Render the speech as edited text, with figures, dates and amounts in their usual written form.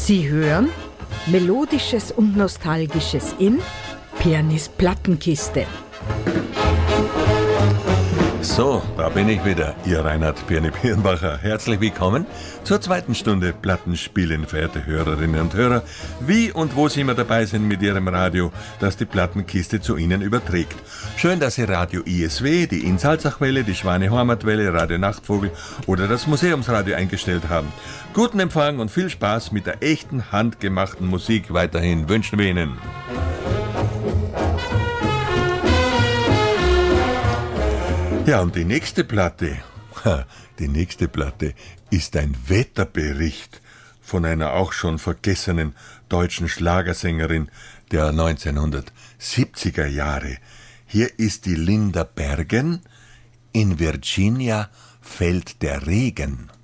Sie hören Melodisches und Nostalgisches in Pianis Plattenkiste. So, da bin ich wieder, Ihr Reinhard Pirni Birnbacher. Herzlich willkommen zur zweiten Stunde Plattenspielen, verehrte Hörerinnen und Hörer. Wie und wo Sie immer dabei sind mit Ihrem Radio, das die Plattenkiste zu Ihnen überträgt. Schön, dass Sie Radio ISW, die Insalzachwelle, die Schwane-Hormat-Welle, Radio Nachtvogel oder das Museumsradio eingestellt haben. Guten Empfang und viel Spaß mit der echten, handgemachten Musik weiterhin wünschen wir Ihnen. Ja, und die nächste Platte ist ein Wetterbericht von einer auch schon vergessenen deutschen Schlagersängerin der 1970er Jahre. Hier ist die Linda Bergen, in Virginia fällt der Regen.